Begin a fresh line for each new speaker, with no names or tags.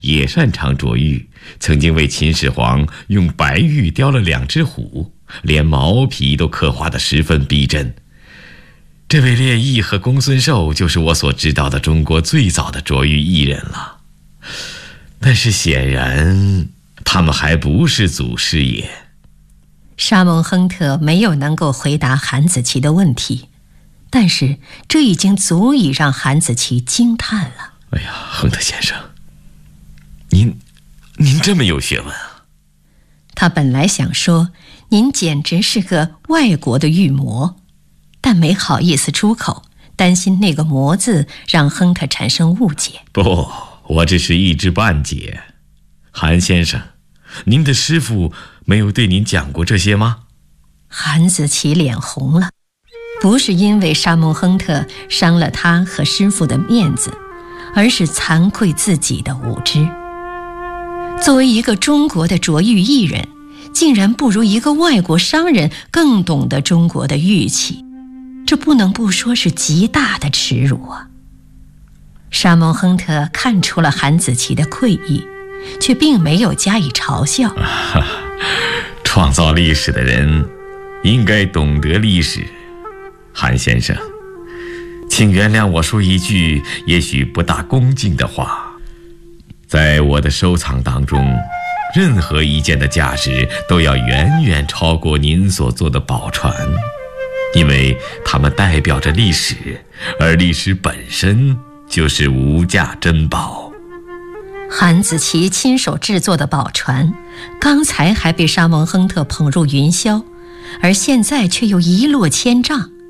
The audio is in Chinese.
也擅长琢玉，曾经为秦始皇用白玉雕了2只虎，连毛皮都刻画得十分逼真。这位列毅和公孙寿就是我所知道的中国最早的琢玉艺人了。但是显然他们还不是祖师爷。
沙蒙亨特没有能够回答韩子琪的问题，但是这已经足以让韩子琪惊叹了。
哎呀，亨特先生，您这么有学问啊！
他本来想说您简直是个外国的玉魔，但没好意思出口，担心那个魔字让亨特产生误解。
不，我只是一知半解。韩先生，您的师父没有对您讲过这些吗？
韩子琪脸红了，不是因为沙蒙亨特伤了他和师父的面子，而是惭愧自己的无知。作为一个中国的琢玉艺人，竟然不如一个外国商人更懂得中国的玉器，这不能不说是极大的耻辱啊！沙蒙亨特看出了韩子琪的愧意，却并没有加以嘲笑。
创造历史的人应该懂得历史。韩先生，请原谅我说一句也许不大恭敬的话。在我的收藏当中，任何一件的价值都要远远超过您所做的宝船，因为它们代表着历史，而历史本身就是无价珍宝。
韩子琪亲手制作的宝船，刚才还被沙蒙亨特捧入云霄，而现在却又一落千丈。